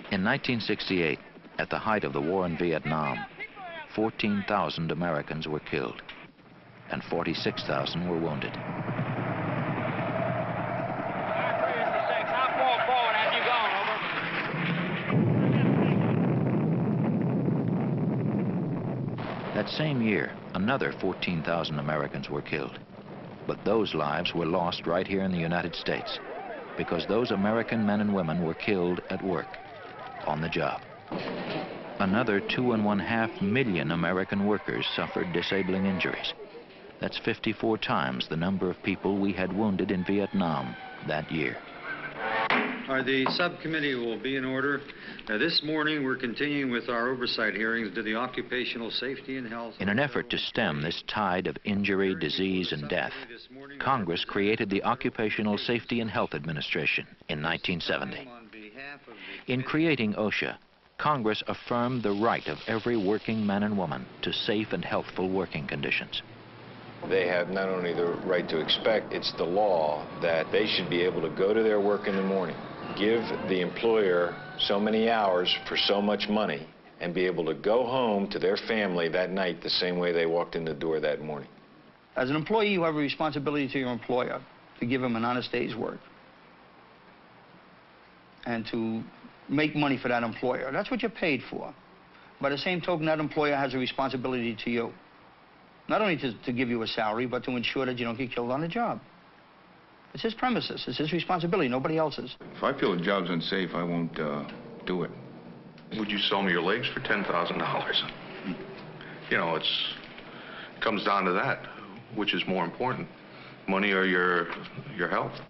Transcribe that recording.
In 1968, at the height of the war in Vietnam, 14,000 Americans were killed and 46,000 were wounded. That same year, another 14,000 Americans were killed. But those lives were lost right here in the United States because those American men and women were killed at work, on the job. Another 2.5 million American workers suffered disabling injuries. That's 54 times the number of people we had wounded in Vietnam that year. The subcommittee will be in order. This morning we're continuing with our oversight hearings to the Occupational Safety and Health. In an effort to stem this tide of injury, disease, and death, Congress created the Occupational Safety and Health Administration in 1970. In creating OSHA, Congress affirmed the right of every working man and woman to safe and healthful working conditions. They have not only the right to expect, it's the law that they should be able to go to their work in the morning, give the employer so many hours for so much money, and be able to go home to their family that night the same way they walked in the door that morning. As an employee, you have a responsibility to your employer to give him an honest day's work and to make money for that employer. That's what you're paid for. By the same token, that employer has a responsibility to you. Not only to give you a salary, but to ensure that you don't get killed on the job. It's his premises. It's his responsibility, nobody else's. If I feel the job's unsafe, I won't do it. Would you sell me your legs for $10,000? You know, it comes down to that. Which is more important, money or your health?